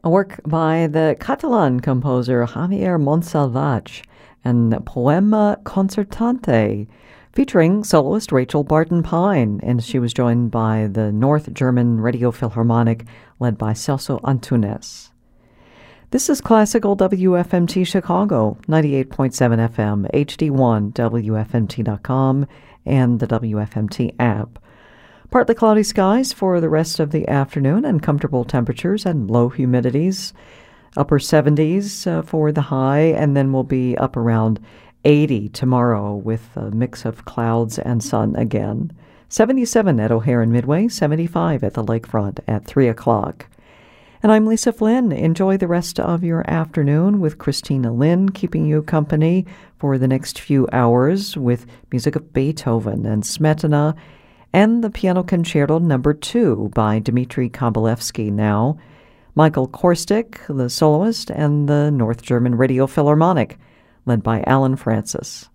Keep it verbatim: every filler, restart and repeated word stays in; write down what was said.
A work by the Catalan composer Javier Montsalvatge and Poema Concertante, featuring soloist Rachel Barton-Pine, and she was joined by the North German Radio Philharmonic led by Celso Antunes. This is Classical W F M T Chicago, ninety-eight point seven F M, H D one, W F M T dot com, and the W F M T app. Partly cloudy skies for the rest of the afternoon and comfortable temperatures and low humidities. Upper seventies uh, for the high, and then we'll be up around eighty tomorrow with a mix of clouds and sun again. seventy-seven at O'Hare and Midway, seventy-five at the lakefront at three o'clock. And I'm Lisa Flynn. Enjoy the rest of your afternoon with Christina Lynn keeping you company for the next few hours with music of Beethoven and Smetana and the Piano Concerto Number Two by Dmitri Kabalevsky now, Michael Korstic, the soloist, and the North German Radio Philharmonic, led by Alan Francis.